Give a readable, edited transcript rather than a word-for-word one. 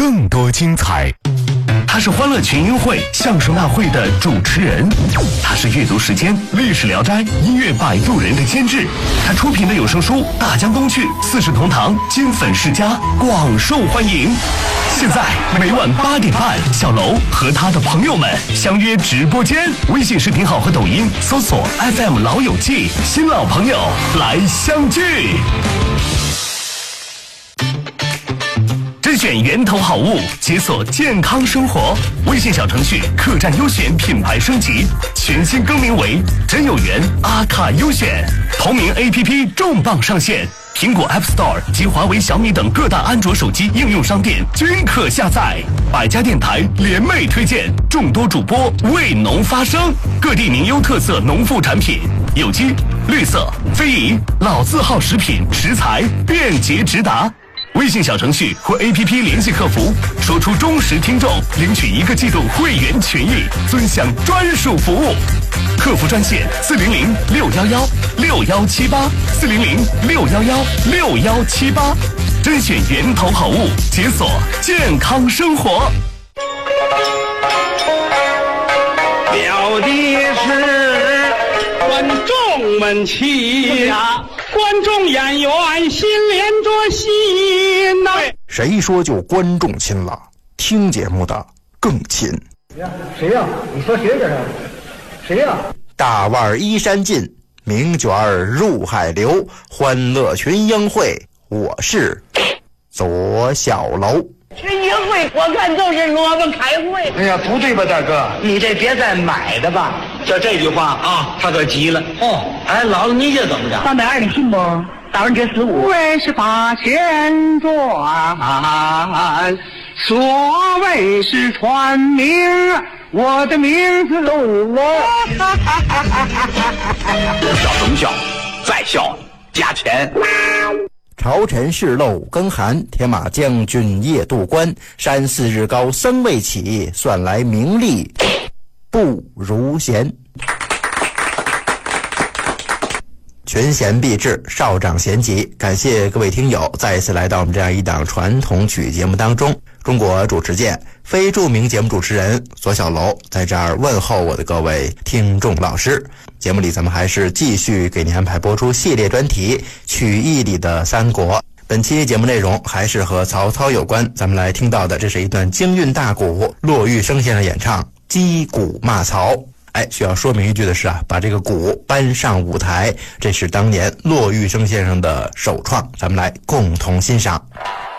更多精彩。他是欢乐群英会相声大会的主持人，他是阅读时间、历史聊斋、音乐摆渡人的监制，他出品的有声书《大江东去》《四世同堂》金粉世家广受欢迎。现在每晚8点半，小楼和他的朋友们相约直播间，微信视频号和抖音搜索 FM 老友记，新老朋友来相聚。甄选源头好物，解锁健康生活。微信小程序客栈优选品牌升级，全新更名为真有缘阿卡优选。同名 APP 重磅上线，苹果 App Store 及华为、小米等各大安卓手机应用商店均可下载。百家电台联袂推荐，众多主播为农发声，各地名优特色农副产品，有机、绿色、非遗、老字号食品食材便捷直达。微信小程序或 APP 联系客服，说出忠实听众，领取1个季度会员权益，尊享专属服务。客服专线400-611611-6178，400-611611-6178，甄选源头好物，解锁健康生活。 表的是观众们齐呀，观众演员心连着心呐。 谁说就观众亲了？听节目的更亲。 谁呀？你说谁这是？谁呀？ 大腕依山尽，名卷入海流。欢乐群英会，我是左小楼。 群英会我看就是萝卜开会。 哎呀，不对吧，大哥？ 你这别再买的吧。 就这句话啊，他可急了。哦，哎，姥姥你这怎么着 320你信不？打完这15。 为是把钱赚，所谓是传名，我的名字喽。 笑什么笑？再笑加钱。 朝臣事漏更寒，铁马将军夜渡关。山寺日高僧未起，算来名利不如闲。群贤毕至，少长咸集。感谢各位听友再一次来到我们这样一档传统曲节目当中。中国主持界非著名节目主持人左小楼在这儿问候我的各位听众老师。节目里咱们还是继续给您安排播出系列专题《曲艺里的三国》。本期节目内容还是和曹操有关，咱们来听到的这是一段京韵大鼓，骆玉笙先生演唱《击鼓骂曹》。需要说明一句的是把这个鼓搬上舞台，这是当年骆玉笙先生的首创，咱们来共同欣赏。